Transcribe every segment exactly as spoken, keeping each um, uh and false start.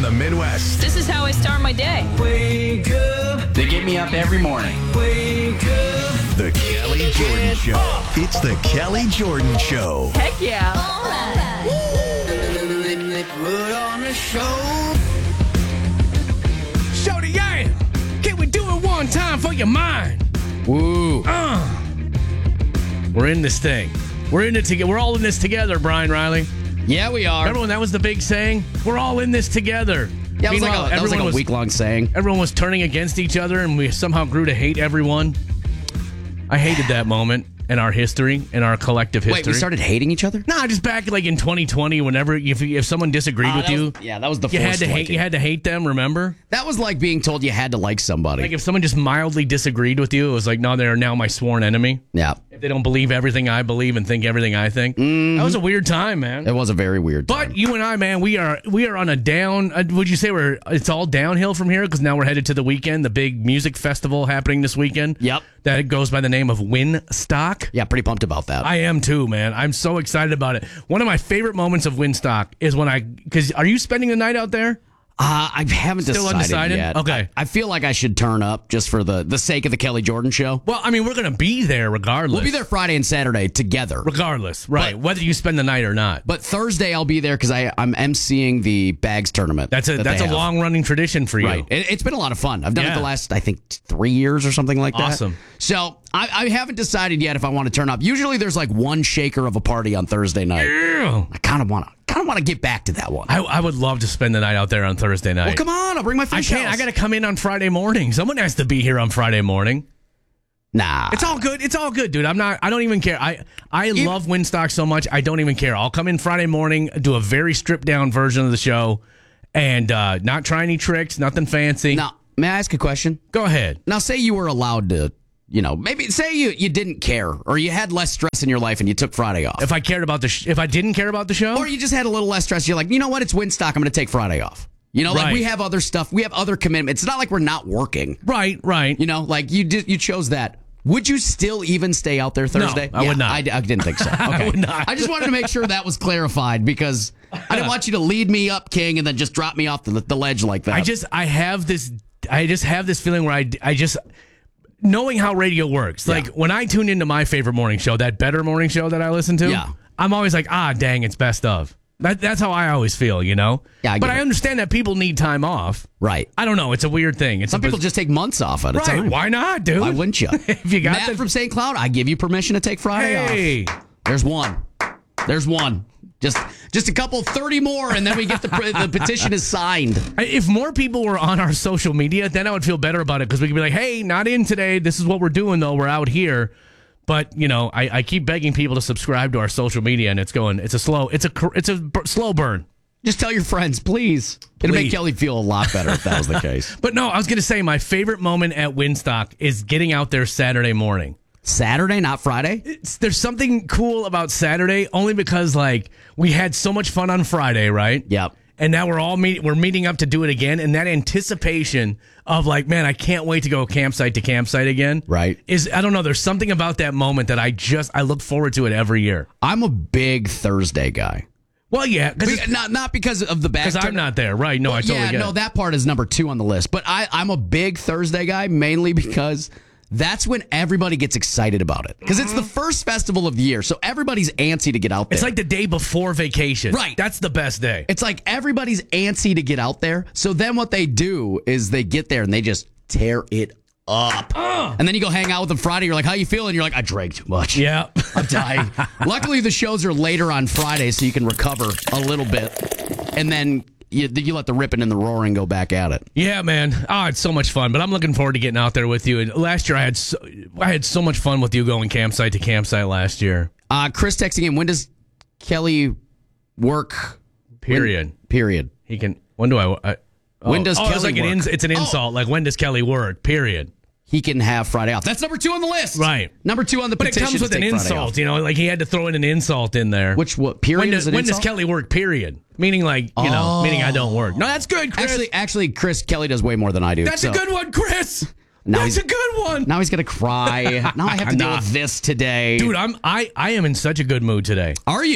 the Midwest. This is how I start my day. Wake up. They get me up every morning. Wake up. The Kelly Jordan Show. It's the Kelly Jordan Show. Heck yeah. All right. Put on a show. Show the yang. Can we do it one time for your mind? Woo. Uh. We're in this thing. We're in it together. We're all in this together, Brian Riley. Yeah, we are. Remember when that was the big saying? We're all in this together. Yeah, it was like Meanwhile, a, that was like everyone a week-long saying. Everyone was turning against each other, and we somehow grew to hate everyone. I hated that moment in our history, in our collective history. Wait, we started hating each other? Nah, just back like in twenty twenty, whenever if if someone disagreed Uh, with that you, was- yeah, that was the you had forced to hate. liking. You had to hate them. Remember? That was like being told you had to like somebody. Like if someone just mildly disagreed with you, it was like, no, they're now my sworn enemy. yeah, If they don't believe everything I believe and think everything I think, that was a weird time, man. it was a very weird time. But you and I, man, we are we are on a down. Uh, would you say we're? It's all downhill from here because now we're headed to the weekend, the big music festival happening this weekend. Yep. That goes by the name of Winstock. Yeah, pretty pumped about that. I am too, man. I'm so excited about it. One of my favorite moments of Winstock is when I because are you spending the night out there? Uh, I haven't Still decided undecided? yet. Okay. I, I feel like I should turn up just for the, the sake of the Kelly Jordan Show. Well, I mean, we're gonna be there regardless. We'll be there Friday and Saturday together. regardless, right? But- whether you spend the night or not. But Thursday I'll be there because I'm emceeing the Bags tournament. That's a that that's they a have. long running tradition for you. Right. It, it's been a lot of fun. I've done Yeah. it the last, I think, three years or something like that. Awesome. So I, I haven't decided yet if I want to turn up. Usually there's like one shaker of a party on Thursday night. Ew. I kind of want to kind of want to get back to that one. I, I would love to spend the night out there on Thursday night. well, come on. I'll bring my I fish can't. house. I got to come in on Friday morning. Someone has to be here on Friday morning. Nah. It's all good. It's all good, dude. I'm not. I don't even care. I I love Winstock so much. I don't even care. I'll come in Friday morning, do a very stripped down version of the show, and uh, not try any tricks, nothing fancy. Now, may I ask a question? Go ahead. Now, say you were allowed to, you know, maybe say you, you didn't care or you had less stress in your life and you took Friday off. If I cared about the, sh- if I didn't care about the show, Or you just had a little less stress. You're like, you know what? It's Winstock. I'm going to take Friday off. You know, like Right. we have other stuff. We have other commitments. It's not like we're not working. right, right. You know, like you did, you chose that. Would you still even stay out there Thursday? I would not. I, I didn't think so. Okay. would not. I just wanted to make sure that was clarified because I didn't want you to lead me up, King, and then just drop me off the, the ledge like that. I just, I have this, I just have this feeling where I, I just, knowing how radio works, like Yeah. when I tune into my favorite morning show, that better morning show that I listen to, Yeah. I'm always like, ah, dang, it's best of. That, that's how I always feel, you know? Yeah, I but get I it. understand that people need time off. right. I don't know. It's a weird thing. It's Some a, people just take months off at a right. time. Why not, dude? Why wouldn't you? If you got Matt the- from Saint Cloud, I give you permission to take Friday Hey. off. There's one. There's one. Just just a couple, thirty more, and then we get the the petition is signed. I- If more people were on our social media, then I would feel better about it because we could be like, hey, not in today. This is what we're doing, though. We're out here. But, you know, I, I keep begging people to subscribe to our social media, and it's going, it's a slow, it's a, cr- it's a b- slow burn. Just tell your friends, please. It'll make Please. Kelly feel a lot better if that was the case. But no, I was going to say my favorite moment at Winstock is getting out there Saturday morning. Saturday, not Friday? It's, there's something cool about Saturday only because, like, we had so much fun on Friday, right? Yep. And now we're all meet, we're meeting up to do it again, and that anticipation of like, man, I can't wait to go campsite to campsite again. Right. Is I don't know. There's something about that moment that I just I look forward to it every year. I'm a big Thursday guy. Well, yeah, Be- not not because of the back. because I'm not there, right? No, I totally yeah, get no, it. that part is number two on the list. But I, I'm a big Thursday guy mainly because that's when everybody gets excited about it. Because it's the first festival of the year, so everybody's antsy to get out there. It's like the day before vacation. Right. That's the best day. It's like everybody's antsy to get out there. So then what they do is they get there and they just tear it up. And then you go hang out with them Friday. You're like, how you feeling? You're like, I drank too much. Yeah. I'm dying. Luckily, the shows are later on Friday, so you can recover a little bit. And then you, you let the ripping and the roaring go back at it. Yeah, man. Oh, it's so much fun. But I'm looking forward to getting out there with you. And last year I had so, I had so much fun with you going campsite to campsite last year. Uh, Chris texting in, when does Kelly work? Period. When- period. He can. When do I? I oh, When does oh, it's Kelly like an work? ins, it's an Oh. insult. Like when does Kelly work? Period. He can have Friday off. That's number two on the list. Right. Number two on the But it petition. comes with to an take Friday insult, off. you know. Like he had to throw in an insult in there. Which what? Period When does, is an when does insult? Kelly work? Period. Meaning like you know, Oh. meaning I don't work. No, that's good, Chris. Actually, actually, Chris Kelly does way more than I do. that's so- a good one, Chris. Now That's he's- a good one. Now he's gonna cry. Now I have to deal Nah. with this today. Dude, I'm I I am in such a good mood today. Are you?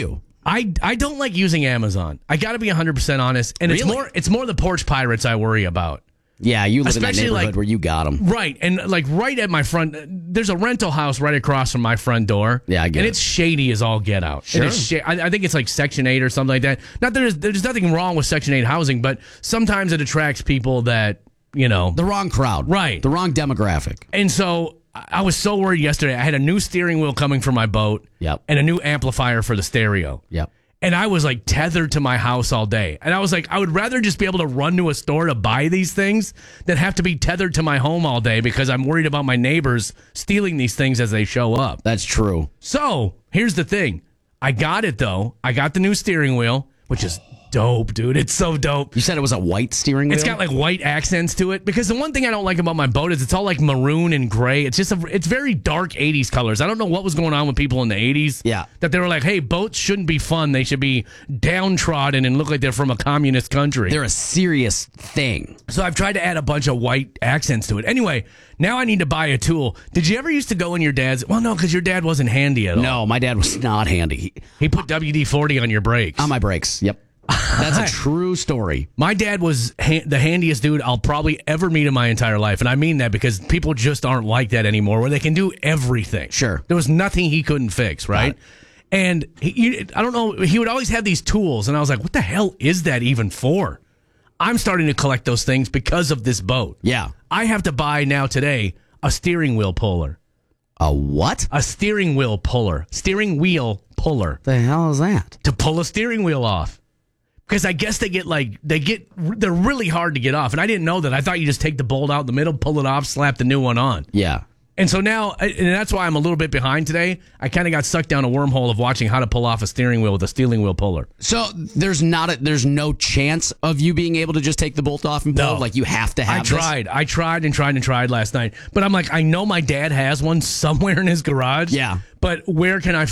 I, I don't like using Amazon. I got to be one hundred percent honest. And it's Really? more it's more the porch pirates I worry about. Yeah, you live in that Especially, neighborhood like- where you got them. Right. And like right at my front, there's a rental house right across from my front door. Yeah, I get And it. it's shady as all get out. Sure. It is sha- I, I think it's like Section eight or something like that. Not that there's, there's nothing wrong with Section eight housing, but sometimes it attracts people that, you know. The wrong crowd. Right. The wrong demographic. And so I I was so worried yesterday. I had a new steering wheel coming for my boat. Yep. And a new amplifier for the stereo. Yep. And I was like tethered to my house all day. And I was like, I would rather just be able to run to a store to buy these things than have to be tethered to my home all day because I'm worried about my neighbors stealing these things as they show up. That's true. So here's the thing. I got it though. I got the new steering wheel, which is dope, dude. It's so dope. You said it was a white steering wheel? It's got like white accents to it because the one thing I don't like about my boat is it's all like maroon and gray. It's just a, it's very dark eighties colors. I don't know what was going on with people in the eighties. Yeah. That they were like, hey, boats shouldn't be fun. They should be downtrodden and look like they're from a communist country. They're a serious thing. So I've tried to add a bunch of white accents to it. Anyway, now I need to buy a tool. Did you ever used to go in your dad's? Well, no, because your dad wasn't handy at all. No, my dad was not handy. He, He put W D forty on your brakes. on my brakes. Yep. That's a true story. My dad was ha- the handiest dude I'll probably ever meet in my entire life. And I mean that because people just aren't like that anymore where they can do everything. Sure. There was nothing he couldn't fix, right? Right. And he, you- I don't know, he would always have these tools. And I was like, what the hell is that even for? I'm starting to collect those things because of this boat. Yeah. I have to buy now today a steering wheel puller. A what? A steering wheel puller. Steering wheel puller. The hell is that? To pull a steering wheel off. Because I guess they get like, they get, they're really hard to get off. And I didn't know that. I thought you just take the bolt out in the middle, pull it off, slap the new one on. Yeah. And so now, and that's why I'm a little bit behind today. I kind of got sucked down a wormhole of watching how to pull off a steering wheel with a steering wheel puller. So there's not a, there's no chance of you being able to just take the bolt off and pull No. it? Like you have to have I this? tried. I tried and tried and tried last night. But I'm like, I know my dad has one somewhere in his garage. Yeah. But where can I